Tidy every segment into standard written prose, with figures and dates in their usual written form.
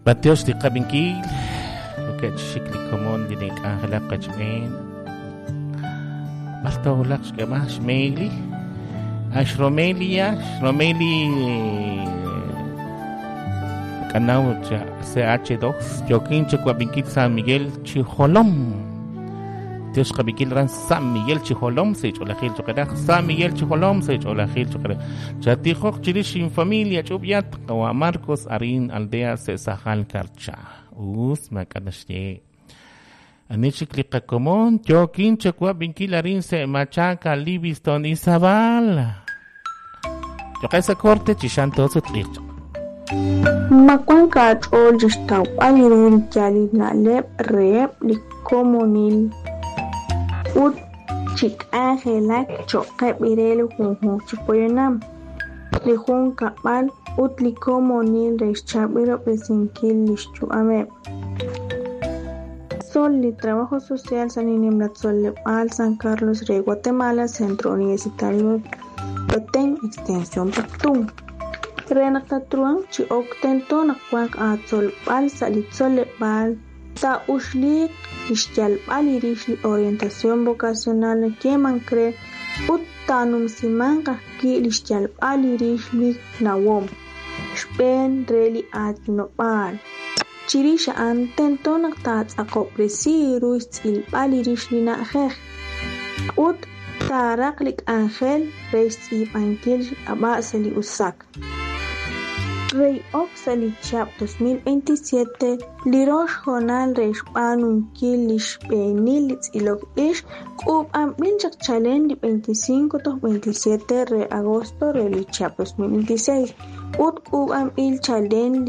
Mateos de Cabinquil, que chicli común de Ángela Cachmen, Bartolax que más Meili, Ashromelia, Canau CH2, Joaquín Chihuahuinquil San Miguel Chijolom. Dios Cabinquil Ran San Miguel Chijolom, se echó la gil chocará, San Miguel Chijolom, se echó la gil chocará. Chatijo Chirish in familia, Chubiat, o Marcos Arin Aldea Sesajal Carcha. Macanashye. Anichiclica común, Joaquín Chihuahuinquil Arin se machaca, Livingston y Zabal. Yo que esa corte chishanto su tricho. Macuan cachol jistau alirun jali na lep rep li komonil ut chik angelak choke birel hunhu chipoyonam li hun kapal ut li komonil reschabiro pesinkil listu amep Sol li Trabajo Social San Inimlat Sol al San Carlos Rey Guatemala Centro Universitario Petén Extensión Pactum Renakatruan chi oktento nakwak atzol bal salitzole bal ta ushlik ischal bal irishli orientación vocacional que mancre uttanum simanka ki ischal bal irishli nawom spen reli atno bal chirisha antento naktats akopresi ruitzil bal irishli na khekh ut taraklik angel reisi bankil abasali usak Rey Oxali Chap 2027 Lirosh Jonal Reish Panun Kilish Penilitz y Log Ish Kub Ambilchak Challenge 25-27 Re Agosto Reli Chap 2026 Ut Kub Ambil Challenge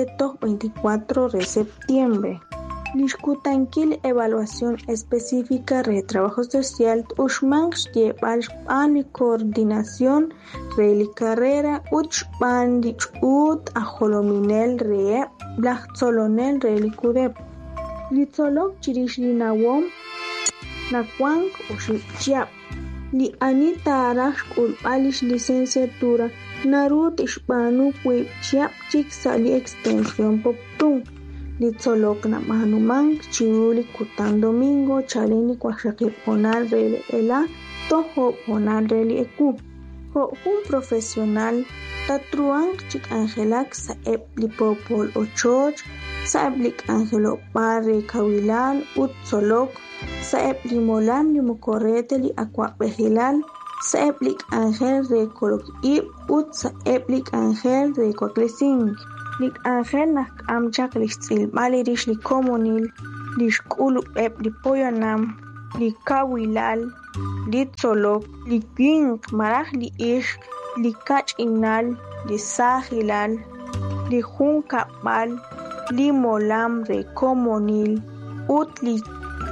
17-24 Re Septiembre Lishkutankil Evaluación Específica Re Trabajo Social Ushmanx Yebal Shpan Coordinación Reli Carrera Uchpan Ut Ajolominel Re Blachzolonel Reli Kudep Litzolok Chirishli Nawom Nakwank Ushipchiap Li Anita Arash Ulpalish Licenciatura Narut Ishpanu Puipchiap Chik Sali Extensión Poptung Litzolok na Mahanuman, Chiuli Kutan Domingo, Chaleni Kwashaki Ponal Reli Ela, Toho Ponal Reli Eku. Ho un profesional, Tatruan Chik Angelak Saeb Lipopol Ochoch, Saeblik Angelo Barre Kawilal, Utzolok, Saeb Limolan Limokorete Li Aquapejilal, Saeblik Angel Rekolok Ib, Ut Saeblik Angel Rekoklesing. Lik Angel nak amchak lichil bali rish li komonil, lish kulu ep li poyanam, li kawilal, li tzolok, li ging marah li ish, li kach inal, li sahilal, li hun kapal, li molam re komonil, ut li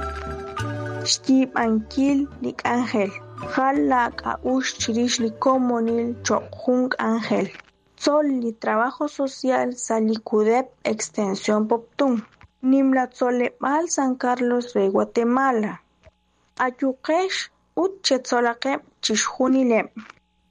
shtib ankil lik Angel. Halak a ush chirish li komonil chok hung Angel. Sol li Trabajo Social Salicudep Extensión Poptum. Nimla Tzolepal San Carlos Rey Guatemala. Ayukesh ut Chetsolakep Chishunilep.